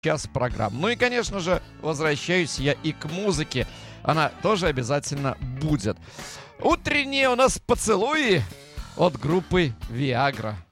час программ. Ну и, конечно же, возвращаюсь я и к музыке. Она тоже обязательно будет. Утренние у нас поцелуи от группы Viagra.